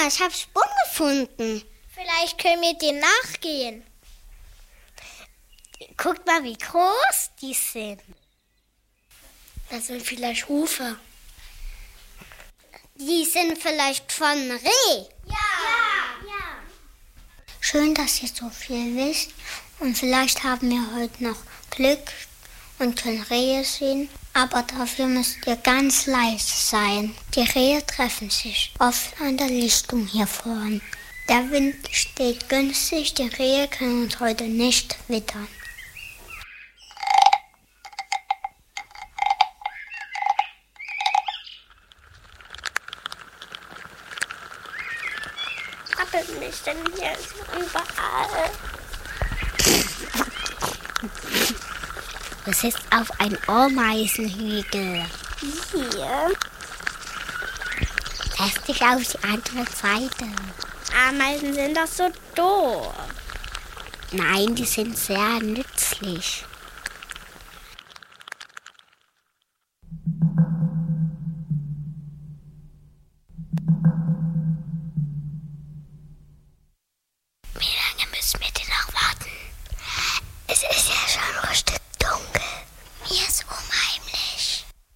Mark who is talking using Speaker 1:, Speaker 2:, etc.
Speaker 1: Mama, ich habe Spuren gefunden.
Speaker 2: Vielleicht können wir denen nachgehen.
Speaker 1: Guckt mal, wie groß die sind.
Speaker 2: Das sind vielleicht Hufe.
Speaker 1: Die sind vielleicht von Reh.
Speaker 2: Ja.
Speaker 1: Schön, dass ihr so viel wisst. Und vielleicht haben wir heute noch Glück und können Rehe sehen. Aber dafür müsst ihr ganz leise sein. Die Rehe treffen sich oft an der Lichtung hier vorn. Der Wind steht günstig, die Rehe können uns heute nicht wittern.
Speaker 2: Krabbelt nicht, denn hier ist überall.
Speaker 1: Du sitzt auf einem Ameisenhügel.
Speaker 2: Hier.
Speaker 1: Lass dich auf die andere Seite.
Speaker 2: Ameisen sind doch so doof.
Speaker 1: Nein, die sind sehr nützlich.